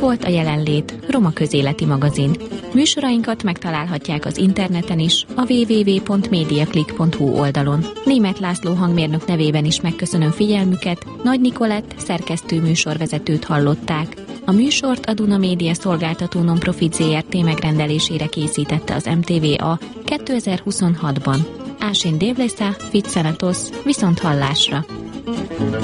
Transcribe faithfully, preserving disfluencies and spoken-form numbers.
Volt a jelenlét, Roma közéleti magazin. Műsorainkat megtalálhatják az interneten is, a double-u double-u double-u pont mediaclick pont hu oldalon. Németh László hangmérnök nevében is megköszönöm figyelmüket, Nagy Nikolett szerkesztő műsorvezetőt hallották. A műsort a Duna Média Szolgáltató Nonprofit zé er té megrendelésére készítette az em té vé á kétezer-huszonhatban. Ásén Dévlesza, Fitzenatos, viszont hallásra!